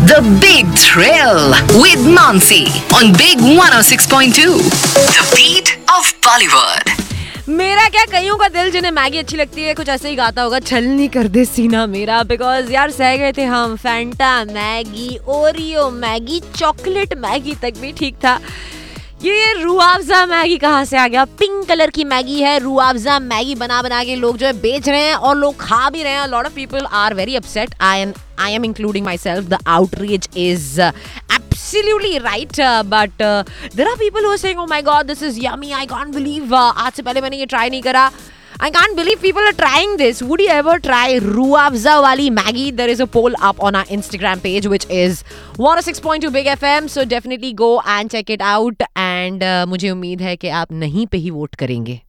The Big Thrill with Mansi on Big 106.2. The beat of Bollywood. मेरा क्या, कईयों का दिल जिन्हें मैगी अच्छी लगती है कुछ ऐसे ही गाता होगा, छल नहीं कर दे सीना मेरा। बिकॉज यार सह गए थे हम, Fanta Maggi, Oreo Maggi, chocolate Maggi तक भी ठीक था। ये रूआफजा मैगी कहाँ से आ गया? पिंक कलर की मैगी है, रूआफजा मैगी बना बना के लोग जो है बेच रहे हैं और लोग खा भी रहे हैं। Lot of people are very upset, I am including myself. The outrage is absolutely right, but there are people who are saying, "Oh my God, this is yummy! I can't believe आज से पहले मैंने ये try नहीं करा. I can't believe people are trying this. Would you ever try Ruafza wali Maggi?" There is a poll up on our Instagram page, which is 106.2 Big FM. So definitely go and check it out. And मुझे उम्मीद है कि आप नहीं पे ही vote करेंगे.